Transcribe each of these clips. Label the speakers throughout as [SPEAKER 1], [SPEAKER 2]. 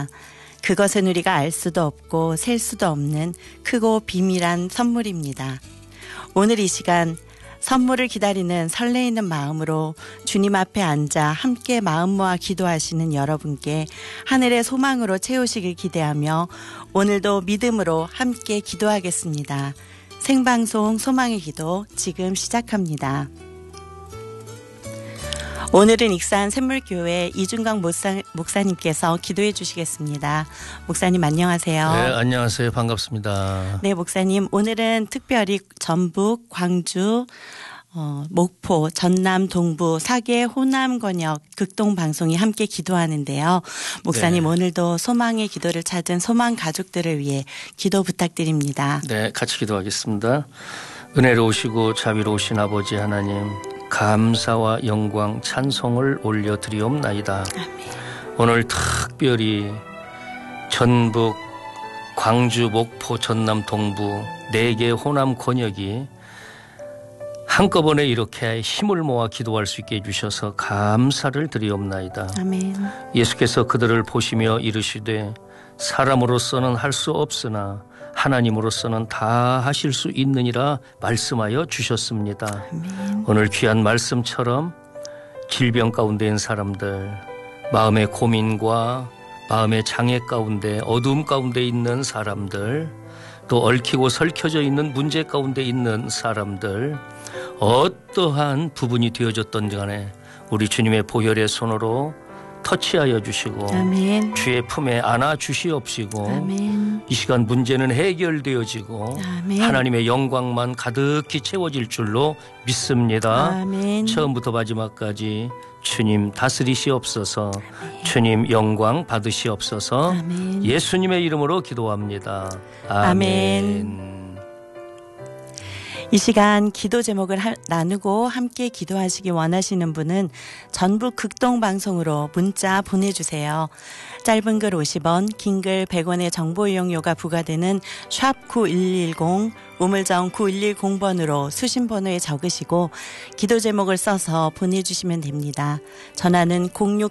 [SPEAKER 1] 있습니다. 그것은 우리가 알 수도 없고 셀 수도 없는 크고 비밀한 선물입니다. 오늘 이 시간 선물을 기다리는 설레이는 마음으로 주님 앞에 앉아 함께 마음 모아 기도하시는 여러분께 하늘의 소망으로 채우시길 기대하며 오늘도 믿음으로 함께 기도하겠습니다. 생방송 소망의 기도 지금 시작합니다. 오늘은 익산 샘물교회 이준광 목사님께서 기도해 주시겠습니다. 목사님 안녕하세요.
[SPEAKER 2] 네, 안녕하세요. 반갑습니다.
[SPEAKER 1] 네, 목사님 오늘은 특별히 전북, 광주, 목포, 전남, 동부, 사계, 호남, 권역 극동방송이 함께 기도하는데요. 목사님 오늘도 소망의 기도를 찾은 소망 가족들을 위해 기도 부탁드립니다.
[SPEAKER 2] 네, 같이 기도하겠습니다. 은혜로우시고 자비로우신 아버지 하나님, 감사와 영광 찬송을 올려드리옵나이다.
[SPEAKER 1] 아멘.
[SPEAKER 2] 오늘 특별히 전북, 광주, 목포, 전남, 동부 4개 호남 권역이 한꺼번에 이렇게 힘을 모아 기도할 수 있게 해주셔서 감사를 드리옵나이다.
[SPEAKER 1] 아멘.
[SPEAKER 2] 예수께서 그들을 보시며 이르시되 사람으로서는 할 수 없으나 하나님으로서는 다 하실 수 있느니라 말씀하여 주셨습니다.
[SPEAKER 1] 아멘.
[SPEAKER 2] 오늘 귀한 말씀처럼 질병 가운데 있는 사람들, 마음의 고민과 마음의 장애 가운데 어두움 가운데 있는 사람들, 또 얽히고 설켜져 있는 문제 가운데 있는 사람들, 어떠한 부분이 되어졌던 간에 우리 주님의 보혈의 손으로 터치하여 주시고
[SPEAKER 1] 아멘.
[SPEAKER 2] 주의 품에 안아 주시옵시고
[SPEAKER 1] 아멘.
[SPEAKER 2] 이 시간 문제는 해결되어지고
[SPEAKER 1] 아멘.
[SPEAKER 2] 하나님의 영광만 가득히 채워질 줄로 믿습니다.
[SPEAKER 1] 아멘.
[SPEAKER 2] 처음부터 마지막까지 주님 다스리시옵소서. 주님 영광 받으시옵소서.
[SPEAKER 1] 아멘.
[SPEAKER 2] 예수님의 이름으로 기도합니다.
[SPEAKER 1] 아멘.
[SPEAKER 2] 아멘.
[SPEAKER 1] 이 시간 기도 제목을 나누고 함께 기도하시기 원하시는 분은 전북 극동방송으로 문자 보내주세요. 짧은 글 50원, 긴 글 100원의 정보 이용료가 부과되는 샵 9110, 우물정 9110번으로 수신번호에 적으시고 기도 제목을 써서 보내주시면 됩니다. 전화는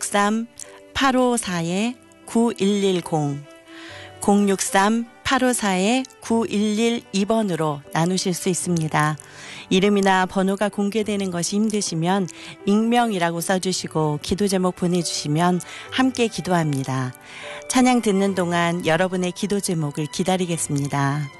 [SPEAKER 1] 063-854-9110, 063-854-9112번으로 나누실 수 있습니다. 이름이나 번호가 공개되는 것이 힘드시면 익명이라고 써주시고 기도 제목 보내주시면 함께 기도합니다. 찬양 듣는 동안 여러분의 기도 제목을 기다리겠습니다.